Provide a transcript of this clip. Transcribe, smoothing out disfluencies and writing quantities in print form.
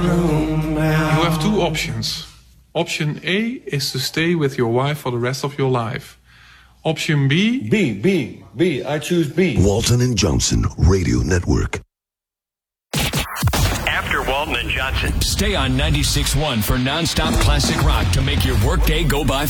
You have two options. Option A is to stay with your wife for the rest of your life. Option B... B. I choose B. Walton and Johnson Radio Network. After Walton and Johnson. Stay on 96.1 for nonstop classic rock to make your workday go by